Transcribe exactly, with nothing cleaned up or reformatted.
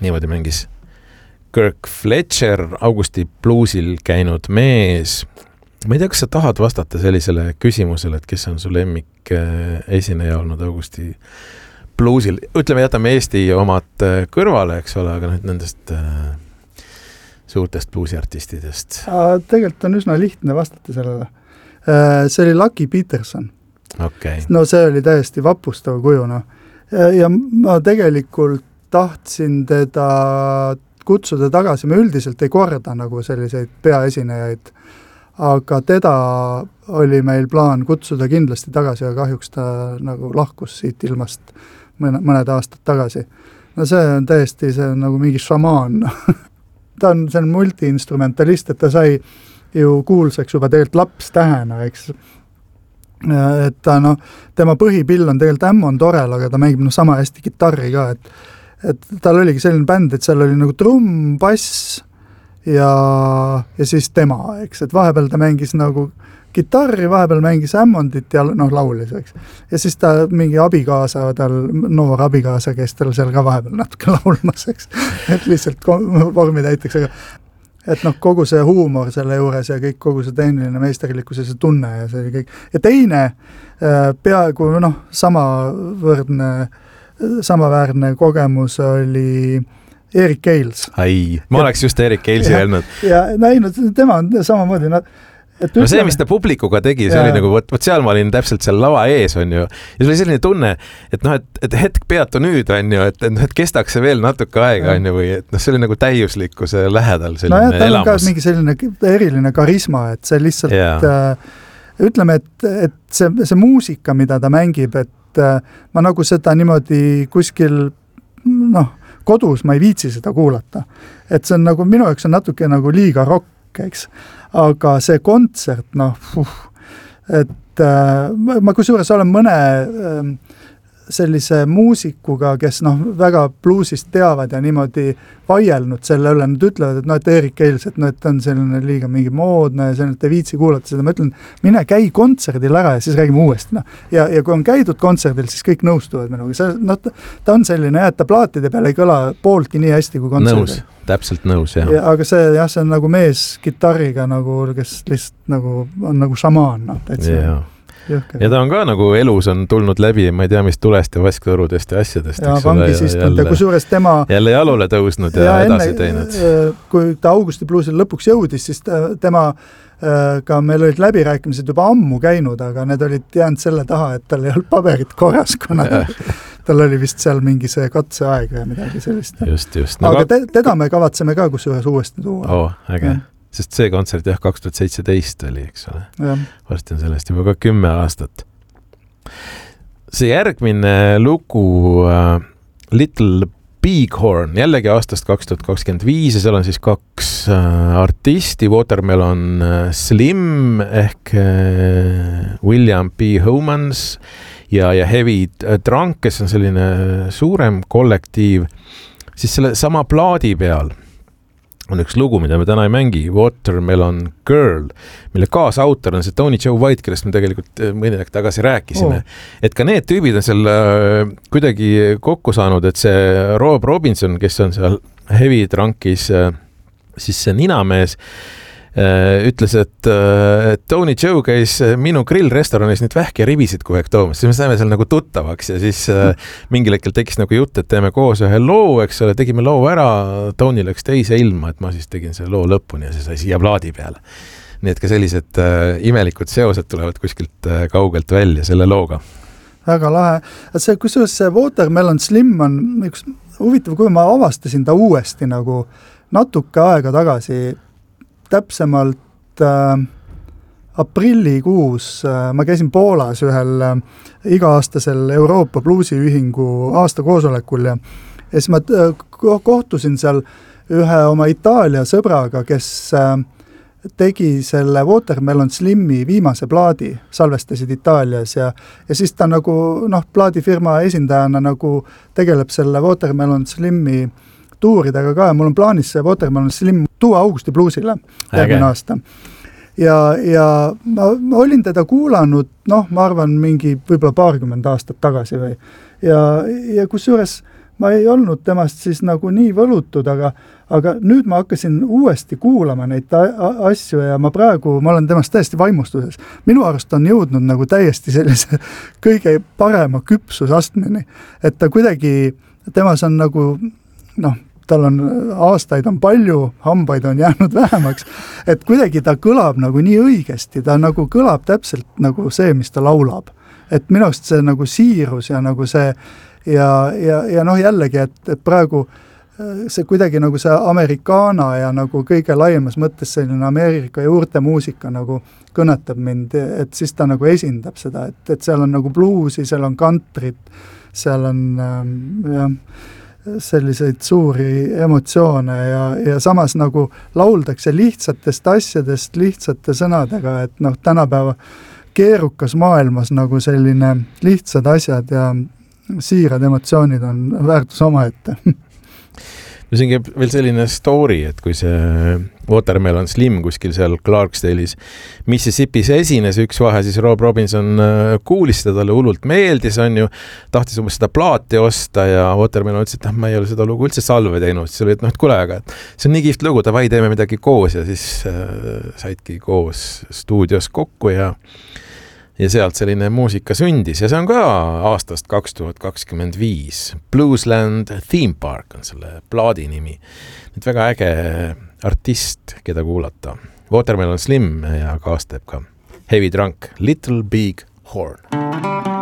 niimoodi mängis. Kirk Fletcher, Augusti bluusil käinud mees. Ma ei tea, kas sa tahad vastata sellisele küsimusele, et kes on su lemmik esineja olnud Augusti bluusil? Ütleme, jätame Eesti omad kõrvale, eks ole, aga nüüd nendest suurtest bluusiartistidest. Tegelikult on üsna lihtne vastata sellele. See oli Lucky Peterson. Okay. No see oli täiesti vapustav kuju. No. Ja ma tegelikult tahtsin teda kutsuda tagasi, me üldiselt ei korda nagu selliseid peaesinejaid, aga teda oli meil plaan kutsuda kindlasti tagasi ja kahjuks ta nagu lahkus siit ilmast mõne, mõned aastad tagasi. No see on täiesti, see on nagu mingi šamaan. ta on, see on multiinstrumentalist, et ta sai ju kuulsaks juba tegelikult lapstähena, eks. Et ta, no, tema põhipill on tegelikult Ammon Torel, aga ta mängib no, sama hästi gitarri ka, et et tal oligi selline bänd, et seal oli nagu trumm, bass ja, ja siis tema, eks, et vahepeal ta mängis nagu gitarri, vahepeal mängis Ammondit ja noh, laulis, eks. Ja siis ta mingi abikaasa, tal noor abikaasa, kes tal seal ka vahepeal natuke laulmas, eks. Et lihtsalt vormi täiteks, aga et noh, kogu see huumor selle juures ja kõik, kogu see tehniline meisterlikkus ja see tunne ja see kõik. Ja teine peaaegu noh, samavõrdne samaväärne kogemus oli Erik Eils. Ai, ma ja, oleks just Erik Eilsi öelnud. Ja näinud, tema on samamoodi. No, et no see, mis ta publikuga tegi, see ja. Oli nagu, võt, võt seal ma olin täpselt seal lava ees, on ju. Ja see oli selline tunne, et noh, et, et hetk peatu nüüd, on ju, et, et kestaks see veel natuke aega, on ju, või et noh, see oli nagu täiuslikkuse lähedal selline elamus. No ja, ta on elamus. Ka mingi selline eriline karisma, et see lihtsalt, äh, ütleme, et, et see, see muusika, mida ta mängib, et ma nagu seda niimoodi kuskil noh, kodus ma ei viitsi seda kuulata. Et see on nagu, minu jaoks on natuke nagu liiga rock, eks. Aga see kontsert, noh, fuh, et äh, ma kusjuures olen mõne äh, sellise muusikuga, kes noh, väga bluusist teavad ja niimoodi vaielnud selle üle, nad ütlevad, et noh, et Erik Eils, et noh, et on selline liiga mingi moodne ja selline, et ei viitsi kuulata seda, ma ütlen, mine käi kontserdil ära ja siis räägime uuesti, noh. Ja, ja kui on käidud kontserdil, siis kõik nõustuvad minuga. See, no, ta on selline, et ta plaatide peal ei kõla pooltki nii hästi kui kontserdil. Nõus, täpselt nõus, jah. Ja, aga see, jah, see on nagu mees gitarriga, nagu, kes lihtsalt nagu, on nagu šamaan, noh, täitsa. Yeah. Ja ta on ka nagu elus on tulnud läbi, ma ei tea, mis tulest ja vasktorudest ja asjadest. Ja vangis istunud ja kusjuures tema... Jälle jalule tõusnud ja, ja edasi enne, teinud. Kui ta Augusti bluusil lõpuks jõudis, siis tema ka meil olid läbirääkimised juba ammu käinud, aga need olid jäänud selle taha, et tal ei olnud paberit korras, kuna tal oli vist seal mingi see katseaeg ja midagi sellist. Just, just. No, aga te, teda me kavatseme ka kusjuures uuesti tuua. Oh, äge. Ja. Sest see kontsert jah, kaks tuhat seitseteist oli, eks ole. Ja. Varsti on sellest juba ka kümme aastat. See järgmine lugu uh, Little Bighorn, jällegi aastast kaks tuhat kakskümmend viis ja seal on siis kaks uh, artisti, Watermelon uh, Slim ehk uh, William P. Homans ja, ja Heavy Drunk, kes on selline suurem kollektiiv, siis selle sama plaadi peal on üks lugu, mida me täna ei mängi, Watermelon Girl, mille kaasautor on see Tony Joe White, kellest me tegelikult mõni aeg tagasi rääkisime. Oh. Et ka need tüübid on seal kuidagi kokku saanud, et see Rob Robinson, kes on seal Heavy Drunkis, siis see ninamees, ütles, et, et Tony Joe käis minu grillrestoranis nüüd vähki ja ribisid kogu aeg toomas, siis me saime seal nagu tuttavaks ja siis mm. mingil hetkel tekkis nagu jutt, et teeme koos ühe loo, eks ole, tegime loo ära, Tony läks teise ilma, et ma siis tegin selle loo lõpuni ja see sai siia plaadi peale. Nii et ka sellised äh, imelikud seosed tulevad kuskilt äh, kaugelt välja selle looga. Väga lahe. See, kusjuures see Watermelon Slim on üks huvitav, kui ma avastasin ta uuesti nagu natuke aega tagasi, täpsemalt äh, aprillikuus äh, ma käisin Poolas ühel äh, iga-aastasel Euroopa bluusiühingu aastakoosolekul ja, ja siis ma äh, kohtusin seal ühe oma Itaalia sõbraga, kes äh, tegi selle Watermelon Slimi viimase plaadi, salvestasid Itaalias ja, ja siis ta nagu noh, plaadifirma esindajana nagu tegeleb selle Watermelon Slimi tuuridega ka ja mul on plaanis see Watermelon Slim tuua Augusti bluusile järgmine aasta. Ja, ja ma, ma olin teda kuulanud, noh, ma arvan mingi võib-olla paarkümmend aastat tagasi või. Ja, ja kusjuures ma ei olnud temast siis nagu nii võlutud, aga, aga nüüd ma hakkasin uuesti kuulama neid asju ja ma praegu, ma olen temast täiesti vaimustuses. Minu arust on jõudnud nagu täiesti sellise kõige parema küpsusastmeni, et ta kuidagi, temas on nagu, noh, tal on aastaid on palju, hambaid on jäänud vähemaks, et kuidagi ta kõlab nagu nii õigesti, ta nagu kõlab täpselt nagu see, mis ta laulab. Et minu arust see nagu siirus ja nagu see ja, ja, ja noh jällegi, et, et praegu see kuidagi nagu see amerikaana ja nagu kõige laiemas mõttes selline Ameerika juurte muusika nagu kõnetab mind, et siis ta nagu esindab seda, et, et seal on nagu bluusi, seal on kantrit, seal on jah, selliseid suuri emotsioone ja, ja samas nagu lauldakse lihtsatest asjadest lihtsate sõnadega, et noh, tänapäeva keerukas maailmas nagu selline lihtsad asjad ja siirad emotsioonid on väärtus omaette. No siin käib veel selline story, et kui see Watermelon Slim kuskil seal Clarksdale'is Mississippis esines üks vahe, siis Rob Robinson kuulis seda, talle hullult meeldis, on ju, tahtis umbes seda plaati osta ja Watermelon ütles, et ma ei ole seda lugu üldse salve teinud, siis oli, et noh, et kuule, aga see on nii kihvt lugu, davai, teeme midagi koos ja siis äh, saidki koos stuudios kokku ja ja sealt selline muusika sündis ja see on ka aastast kaks tuhat kakskümmend viis. Bluesland Theme Park on selle plaadi nimi. Nüüd väga äge artist, keda kuulata. Watermelon Slim ja kaas teeb ka Heavy Drunk Little Big Horn.